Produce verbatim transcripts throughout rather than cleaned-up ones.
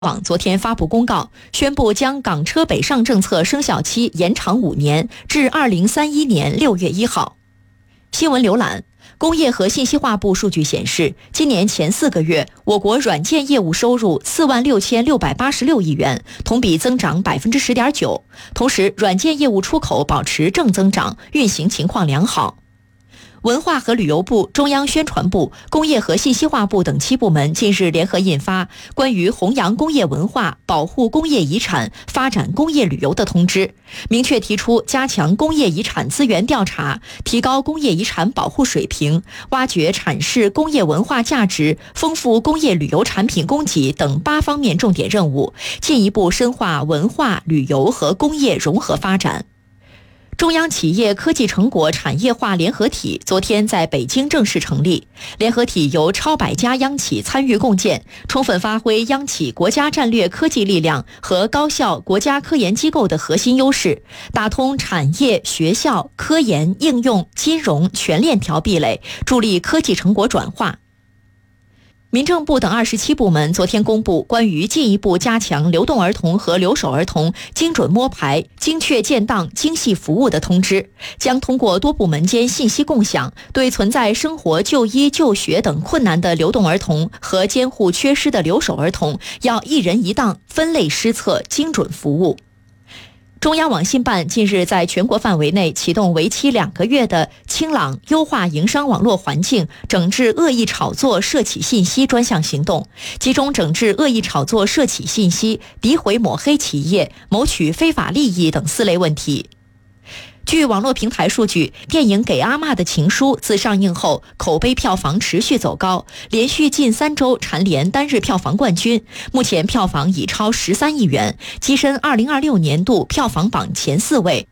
网昨天发布公告，宣布将港车北上政策生效期延长五年，至二零三一年六月一号。新闻浏览。工业和信息化部数据显示，今年前四个月，我国软件业务收入四万六千六百八十六亿元，同比增长百分之十点九。同时，软件业务出口保持正增长，运行情况良好。文化和旅游部、中央宣传部、工业和信息化部等七部门近日联合印发关于弘扬工业文化、保护工业遗产、发展工业旅游的通知，明确提出加强工业遗产资源调查，提高工业遗产保护水平，挖掘阐释工业文化价值，丰富工业旅游产品供给等八方面重点任务，进一步深化文化、旅游和工业融合发展。中央企业科技成果产业化联合体昨天在北京正式成立。联合体由超百家央企参与共建，充分发挥央企国家战略科技力量和高校国家科研机构的核心优势，打通产业、学校、科研、应用、金融全链条壁垒，助力科技成果转化。民政部等二十七部门昨天公布关于进一步加强流动儿童和留守儿童精准摸排、精确建档、精细服务的通知，将通过多部门间信息共享，对存在生活、就医、就学等困难的流动儿童和监护缺失的留守儿童，要一人一档、分类施策、精准服务。中央网信办近日在全国范围内启动为期两个月的清朗优化营商网络环境、整治恶意炒作涉企信息专项行动，集中整治恶意炒作涉企信息、诋毁抹黑企业、谋取非法利益等四类问题。据网络平台数据，电影《给阿嬷的情书》自上映后，口碑票房持续走高，连续近三周蝉联单日票房冠军，目前票房已超十三亿元，跻身二零二六年度票房榜前四位。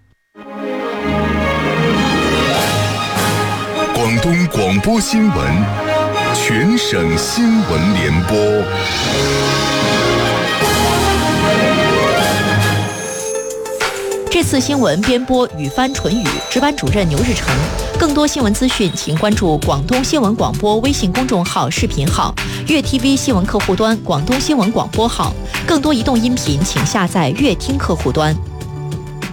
广东广播新闻，全省新闻联播。 这次新闻编播雨帆、纯宇，值班主任牛日成。更多新闻资讯，请关注广东新闻广播微信公众号、视频号、粤 T V 新闻客户端、广东新闻广播号。更多移动音频，请下载粤听客户端。